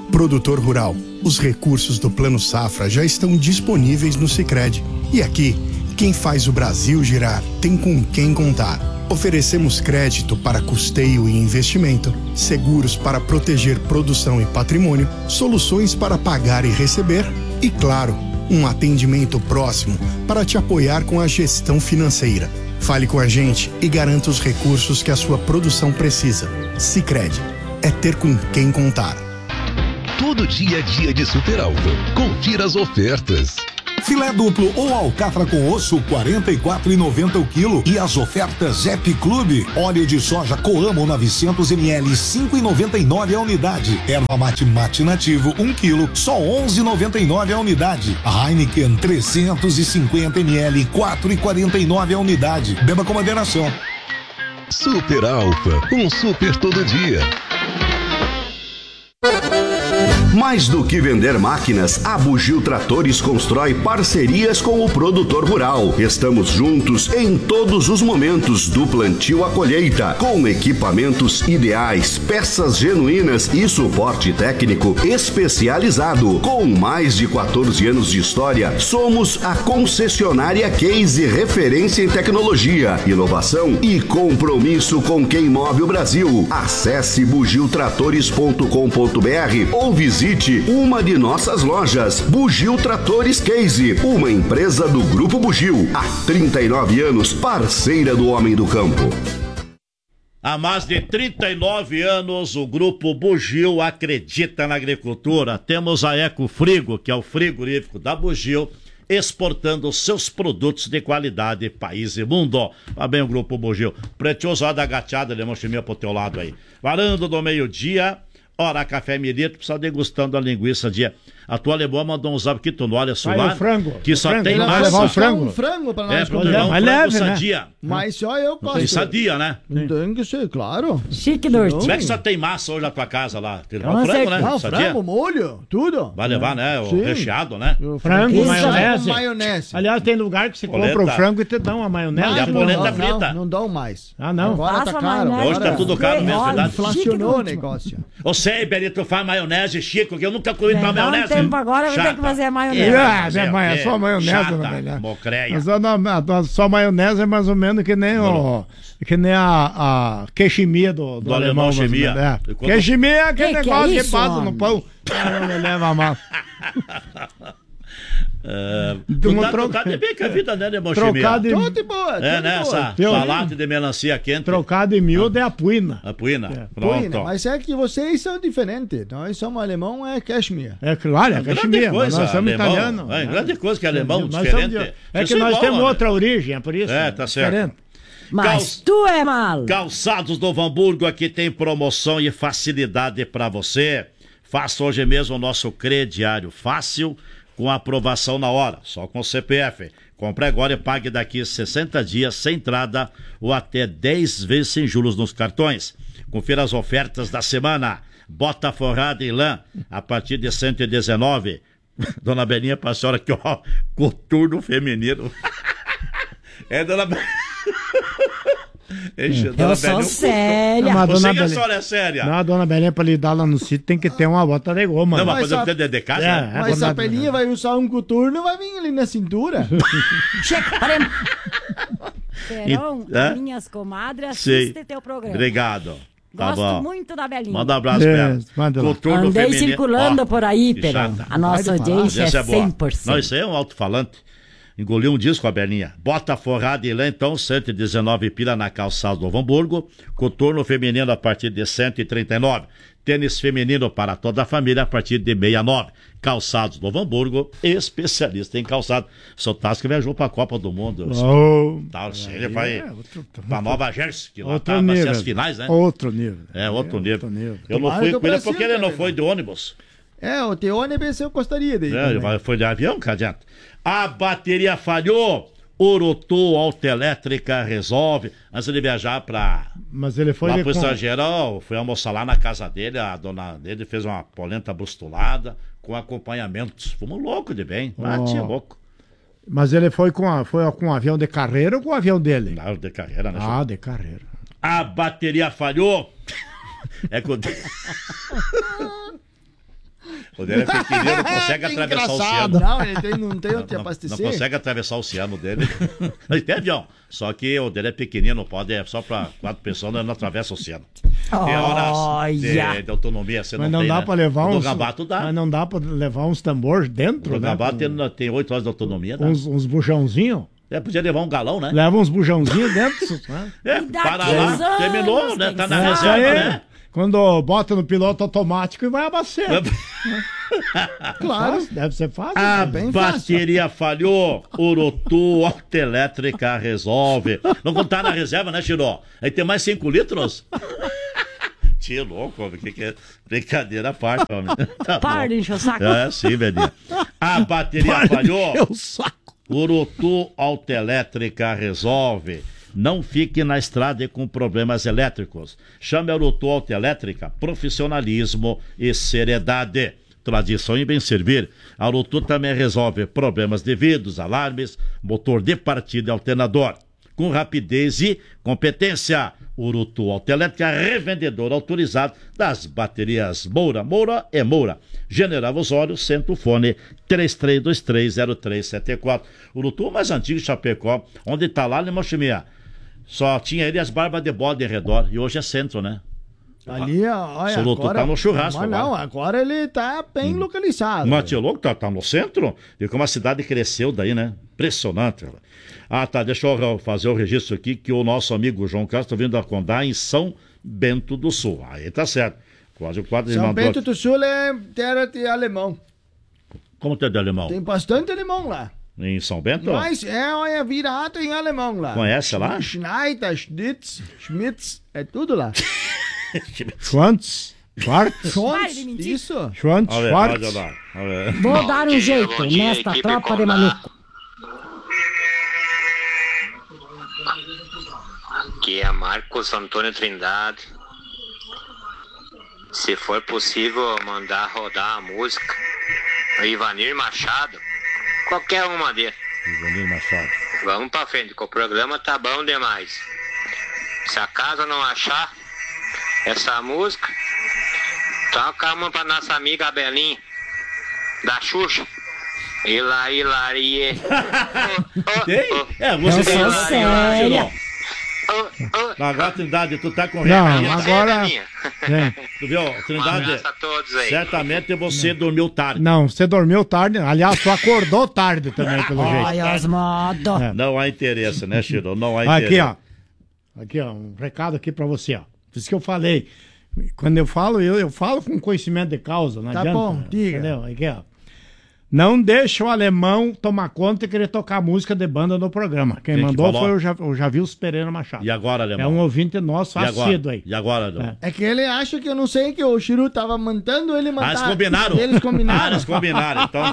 Produtor rural, os recursos do Plano Safra já estão disponíveis no Sicredi. E aqui, quem faz o Brasil girar tem com quem contar. Oferecemos crédito para custeio e investimento, seguros para proteger produção e patrimônio, soluções para pagar e receber e, claro, um atendimento próximo para te apoiar com a gestão financeira. Fale com a gente e garanta os recursos que a sua produção precisa. Sicredi, é ter com quem contar. Todo dia é dia de Super Alfa. Confira as ofertas. Filé duplo ou alcatra com osso, R$ 44,90 o quilo. E as ofertas Ep Clube. Óleo de soja Coamo 900 ml, 5,99 a unidade. Erva mate nativo, 1 quilo, só 11,99 a unidade. Heineken 350 ml, 4,49 a unidade. Beba com moderação. Super Alfa, um super todo dia. Mais do que vender máquinas, a Bugio Tratores constrói parcerias com o produtor rural. Estamos juntos em todos os momentos, do plantio à colheita, com equipamentos ideais, peças genuínas e suporte técnico especializado. Com mais de 14 anos de história, somos a concessionária Case, referência em tecnologia, inovação e compromisso com quem move o Brasil. Acesse bugiotratores.com.br ou visite uma de nossas lojas. Bugio Tratores Case, uma empresa do Grupo Bugio, há 39 anos, parceira do homem do campo. Há mais de 39 anos, o Grupo Bugio acredita na agricultura. Temos a Ecofrigo, que é o frigorífico da Bugio, exportando seus produtos de qualidade, país e mundo. Vai bem o Grupo Bugio. Pretioso, da gateada, de Mochimia pro teu lado aí. Varando do meio-dia. Ora, Café Mirito, precisa degustando a linguiça de... A tua alemã mandou um zap que tu não olha solar. O frango. Que só frango. tem massa. massa. Um frango. Um frango pra nós. Pro irmão, mais frango leve, sadia. Né? Mas só eu gosto. Tem sadia, né? Tem que ser, claro. Chique norte. Como é que só tem massa hoje na tua casa lá? Tem Com frango, né? Não, Sadia? frango, molho, tudo. Vai levar, né? O Sim. recheado, né? Frango, maionese. Maionese. Aliás, tem lugar que você Polenta. compra o frango e te dá uma maionese. E a polenta frita. Não dão mais. Ah, não? Agora Passa tá caro. maionese. Hoje tá tudo caro mesmo, Olha, verdade? Inflacionou o negócio. Ô, sei, Benito, faz maionese, Chico, que eu nunca comi tua maionese. Dá um tempo agora, eu vou ter que fazer a maionese. Minha mãe, é só maionese, chata, na verdade. mocreia. Só maionese é mais ou menos que nem a queiximia do alemão. Chimia. Queiximia é aquele Que negócio é que isso, passa homem? no pão. Não me leva a mal. Tu tá de bem com a vida, né, de Mochimia? Trocado Tô de boa. É, né, essa salada de melancia quente. Trocado em miúdo é a puina. A puina. É. Pronto. Mas é que vocês são diferentes. Nós somos alemão, é cashmere. É claro, é queiximia, mas nós somos italianos. É grande coisa que é alemão, Nós diferente. somos é que nós temos outra origem, é por isso. É, tá certo. Diferente. Mas tu é mal. Calçados do Hamburgo, aqui tem promoção e facilidade para você. Faça hoje mesmo o nosso crediário fácil, com aprovação na hora, só com o CPF. Compre agora e pague daqui 60 dias sem entrada ou até 10 vezes sem juros nos cartões. Confira as ofertas da semana. Bota forrada em lã a partir de 119. Dona Belinha, pra senhora aqui, ó, coturno feminino. É, dona Belinha. Eu sou séria. Você que a senhora é séria. Não, a dona Belinha, pra lidar lá no sítio, tem que ter uma bota de goma. Não, né? mas fazer o de casa, né? Mas a Pelinha vai usar um coturno, vai vir ali na cintura. Chega, paremos. Serão minhas comadres, assistem teu programa. Obrigado. Tá Gosto bom. muito da Belinha. Manda um abraço pra ela. Manda Andei circulando por aí, que Perão. chata. A nossa audiência é boa. 100%. Não, isso aí é um alto-falante. Engoliu um disco a Belinha. Bota forrada e lã, então, 119 pila na calçada do Hamburgo. Coturno feminino a partir de 139. Tênis feminino para toda a família a partir de 69. Calçados do Hamburgo, especialista em calçado. Seu Tasca viajou para a Copa do Mundo. Ele vai para Nova Jersey, que lá tá nas finais, né? Outro nível. É, outro nível. Eu não fui com ele porque ele não foi de ônibus. É, o teu ônibus eu gostaria de ir. Ele foi de avião, que adianta. A bateria falhou. Orotou autoelétrica resolve. Antes de viajar Mas ele foi lá pro estrangeiro, fui almoçar lá na casa dele. A dona dele fez uma polenta brustulada com acompanhamentos. Fomos loucos de bem. Tinha louco. Mas ele foi com um avião de carreira ou com o avião dele? Não, de carreira, né? De carreira. A bateria falhou. É que O dele é pequenininho, não consegue atravessar o oceano. Não, ele não tem onde abastecer. Não consegue atravessar o oceano dele. Ele tem avião. Só que o dele é pequenininho, não pode, é só para 4 pessoas, não atravessa o oceano. Tem horas de autonomia, você mas não tem, dá né? pra levar uns... Gabato dá. Mas não dá pra levar uns tambores dentro, o né? Gabato tem 8 horas de autonomia. Uns bujãozinhos. Podia levar um galão, né? Leva uns bujãozinhos dentro. Né? Para lá, terminou, né? Tá na reserva, né? Quando bota no piloto automático e vai abastecer. Claro. Deve ser fácil. A bateria falhou. Urutu Autoelétrica resolve. Não tá na reserva, né, Chiró? Aí tem mais 5 litros? Tio louco, homem. Que é brincadeira à parte, homem. Tá para de encher o saco. Sim, velhinho. A bateria falhou. Urutu Autoelétrica resolve. Não fique na estrada com problemas elétricos. Chame a Urutu Autoelétrica, profissionalismo e seriedade. Tradição e bem servir. A Urutu também resolve problemas de vidros, alarmes, motor de partida e alternador. Com rapidez e competência. Urutu Autoelétrica, revendedor autorizado das baterias Moura. Moura é Moura. General Osório, centro fone 33230374. Urutu mais antigo de Chapecó, onde está lá, Alemão Chimia. Só tinha ele as barbas de bode em redor. E hoje é centro, né? Ali, olha, agora... tá no churrasco. Mas não, agora ele tá bem localizado. Mas tio louco, tá no centro? E como a cidade cresceu daí, né? Impressionante. Tá, deixa eu fazer o registro aqui que o nosso amigo João Castro vindo a Condá em São Bento do Sul. Aí tá certo. Quase o quadro São Bento do Sul é terra de alemão. Como terra de alemão? Tem bastante alemão lá. Em São Bento? Mas olha, virado em alemão lá. Conhece lá? Schneider, Schmitz, é tudo lá. Schwantz, isso. Schwantz. Vou dar um jeito nesta tropa de maluco. Aqui é Marcos Antônio Trindade. Se for possível mandar rodar a música Ivanir Machado, qualquer uma deles. Ivanir Machado. Vamos pra frente, que o programa tá bom demais. Se a casa não achar essa música, toca uma pra nossa amiga Belinha, da Xuxa. Hilarie. Você sou séria. Agora, Trindade, tu tá com não, agora... Tu viu, Trindade? A todos aí. Certamente você dormiu tarde. Não, você dormiu tarde. Aliás, tu acordou tarde também, pelo jeito. Olha os modos. Não há interesse, né, Chiro? Não há interesse. Aqui, ó, um recado aqui pra você, ó. Por isso que eu falei. Quando eu falo com conhecimento de causa, não adianta. Tá bom, diga. Entendeu? Aqui, ó. Não deixa o alemão tomar conta e querer tocar música de banda no programa. Quem mandou foi o Javilson Pereira Machado. E agora, alemão? É um ouvinte nosso assíduo aí. E agora, alemão? É que ele acha que eu não sei que o Chiru tava mandando ele mandar. Eles combinaram. Eles combinaram. Eles combinaram, então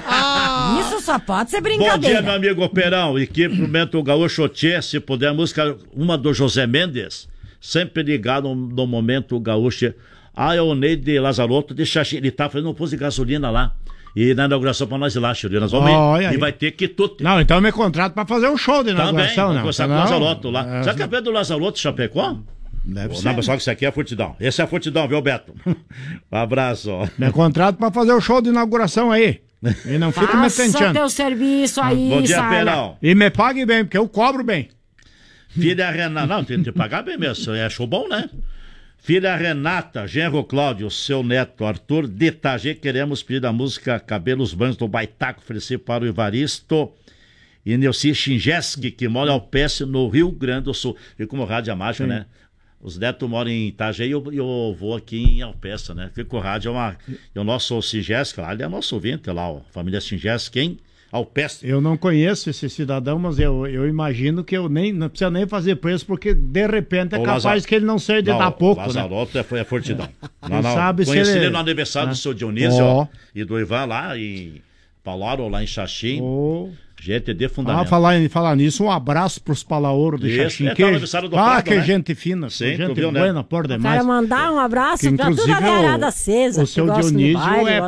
tá. Isso só pode ser brincadeira. Bom dia, meu amigo Perão. Equipe do Momento Gaúcho Tchê, se puder, música, uma do José Mendes, sempre ligado no Momento Gaúcho. É o Ney de Lazarotto de Xaxim. Ele tá fazendo um posto de gasolina lá. E na inauguração pra nós ir lá, Chiru, nós vamos ir. E vai ter que tudo. Não, então eu me contrato pra fazer um show de inauguração, né? Também, com o Lazarotto lá. Será que é a do Lazarotto Chapecó? Deve ser. Não, só que isso aqui é a Furtidão. Esse é a Furtidão, viu, Beto? Um abraço. Me contrato pra fazer o show de inauguração aí. E não fica me tentando. Faça teu serviço aí, Bom dia, Perão. E me pague bem, porque eu cobro bem. Filha Renata. Não, tem que pagar bem mesmo. É show bom, né? Filha Renata, genro Cláudio, seu neto Arthur, de Itagê, queremos pedir a música Cabelos Brancos do Baitaco, oferecer para o Evaristo e Neuci Chingeski, que mora ao Peste, no Rio Grande do Sul. Fica como rádio mágica, né? Os netos moram em Itagê e eu vou aqui em Alpesta, né? Fica o rádio, o nosso Chingeski lá, ele é nosso ouvinte lá, ó, família Chingeski, hein? Alpestre. Eu não conheço esse cidadão, mas eu imagino que não precisa nem fazer preço, porque de repente é capaz que ele não seja de dar pouco. Lazarotto né? É Fortidão. Não sabe se conheci ele... ele no aniversário do seu Dionísio e do Ivan lá em Palauro, lá em Xaxim. Gente de fundamento. Falar nisso, um abraço pros Palaoro de Xaxim. Que né? Gente fina, sim, gente viu, buena, né? por demais. Quero mandar um abraço pra toda a galera acesa. O seu Dionísio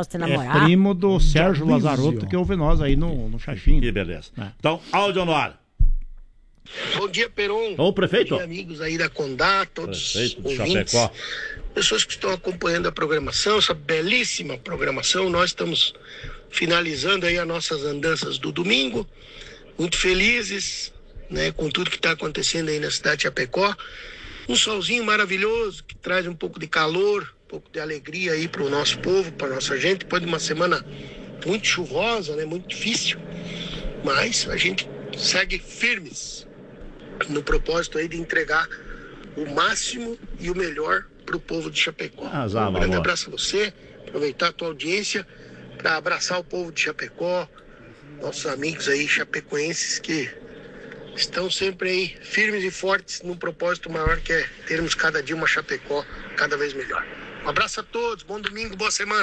é primo do Sérgio Lazarotto, que ouve nós aí no Xaxim. Que beleza. Então, áudio no ar. Bom dia, Peron. Ô, prefeito. Bom dia, amigos aí da Condá, todos prefeito os de ouvintes. Chapecó. Pessoas que estão acompanhando a programação, essa belíssima programação. Nós estamos finalizando aí as nossas andanças do domingo. Muito felizes, né, com tudo que está acontecendo aí na cidade de Chapecó. Um solzinho maravilhoso que traz um pouco de calor, um pouco de alegria aí para o nosso povo, para a nossa gente. Depois de uma semana muito chuvosa, né, muito difícil. Mas a gente segue firmes no propósito aí de entregar o máximo e o melhor para o povo de Chapecó. Um grande abraço a você, aproveitar a tua audiência para abraçar o povo de Chapecó, nossos amigos aí chapecoenses que estão sempre aí firmes e fortes num propósito maior que é termos cada dia uma Chapecó cada vez melhor. Um abraço a todos, bom domingo, boa semana.